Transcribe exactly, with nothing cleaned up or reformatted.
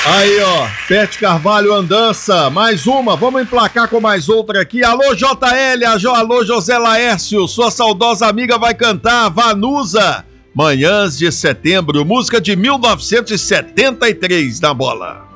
Aí, ó, Pet Carvalho, Andança, mais uma, vamos emplacar com mais outra aqui. Alô, J L, alô, José Laércio, sua saudosa amiga vai cantar Vanusa, Manhãs de Setembro, música de mil novecentos e setenta e três na bola.